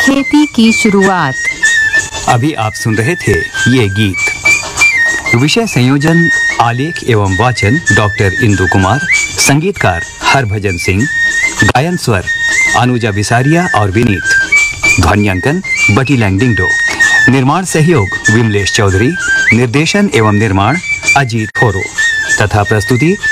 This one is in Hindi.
खेती की शुरुआत। अभी आप सुन रहे थे ये गीत। विषय संयोजन, आलेख एवं वाचन डॉक्टर इंदु कुमार, संगीतकार हरभजन सिंह, गायन स्वर अनुजा बिसारिया और विनीत, ध्वन्यांकन बटी लैंगडिंगडो, निर्माण सहयोग विमलेश चौधरी, निर्देशन एवं निर्माण अजीत होरो तथा प्रस्तुति